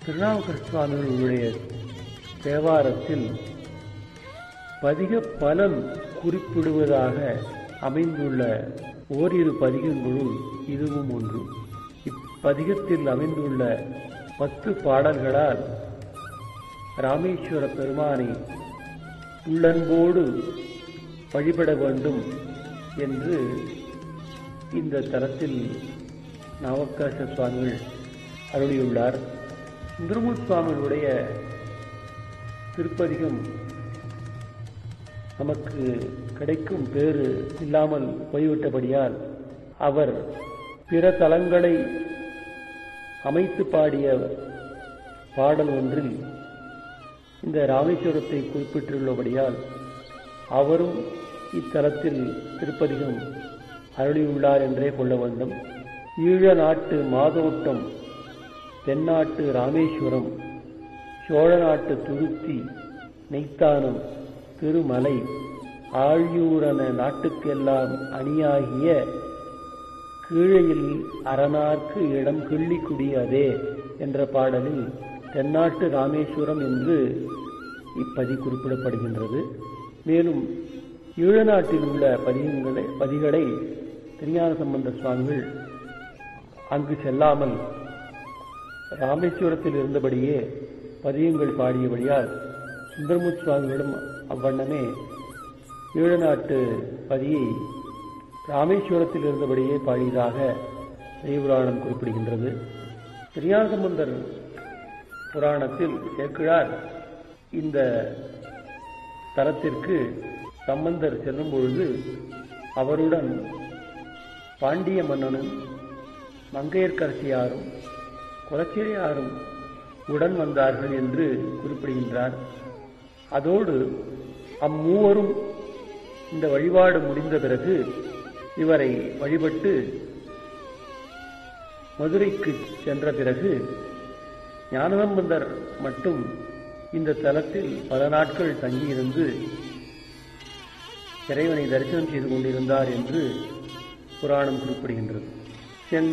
திருநாவுக்கரசு சுவாமிகளுடைய தேவாரத்தில் பதிக பலன் குறிப்பிடுவதாக அமைந்துள்ள ஓரிரு பதிகங்களுள் இதுவும் ஒன்று. இப்பதிகத்தில் அமைந்துள்ள 10 பாடல்களால் ராமேஸ்வர பெருமானை உள்ளன்போடு வழிபட வேண்டும் என்று இந்த தலத்தில் நாவுக்கரச சுவாமிகள் அருளியுள்ளார். சுந்தரமூர்த்தி சுவாமிகளுடைய திருப்பதிகம் நமக்கு கிடைக்கும் பேறு இல்லாமல் போய்விட்டபடியால் அவர் பிற தலங்களை அமைத்து பாடிய பாடல் ஒன்றில் இந்த ராமேஸ்வரத்தை குறிப்பிட்டுள்ளபடியால் அவரும் இத்தலத்தில் திருப்பதிகம் அருளியுள்ளார் என்றே கொள்ள வேண்டும். ஈழ நாட்டு மாதோட்டம், தென்னாட்டு ராமேஸ்வரம், சோழ நாட்டு துருத்தி, நெய்த்தானம், திருமலை, ஆழியூரன நாட்டுக்கெல்லாம் அணியாகிய கீழையில் அரணார்க்கு இடம் கிள்ளிக்குடி அதே என்ற பாடலில் தென்னாட்டு ராமேஸ்வரம் என்று இப்பதி குறிப்பிடப்படுகின்றது. மேலும் ஈழ நாட்டில் உள்ள பதிகளை திருஞான சம்பந்த சுவாமிகள் அங்கு செல்லாமல் ராமேஸ்வரத்தில் இருந்தபடியே பதியங்கள் பாடியபடியால் சுந்தரமூர்த்தி சுவாமிகளும் அவ்வண்ணமே ஈழ நாட்டு பதியை ராமேஸ்வரத்தில் இருந்தபடியே பாடியதாக பெரியபுராணம் குறிப்பிடுகின்றது. திருஞான சம்பந்தர் புராணத்தில் சேக்கிழார் இந்த தலத்திற்கு சம்பந்தர் செல்லும் பொழுது அவருடன் பாண்டிய மன்னனும் மங்கையர்க்கரசியாரும் குலச்சிறையாரும் உடன் வந்தார்கள் என்று குறிப்பிடுகின்றார். அதோடு அம்மூவரும் இந்த வழிபாடு முடிந்த பிறகு இவரை வழிபட்டு மதுரைக்கு சென்ற பிறகு ஞானசம்பந்தர் மட்டும் இந்த தலத்தில் பல நாட்கள் தங்கியிருந்து இறைவனை தரிசனம் செய்து கொண்டிருந்தார் என்று புராணம் குறிப்பிடுகின்றது.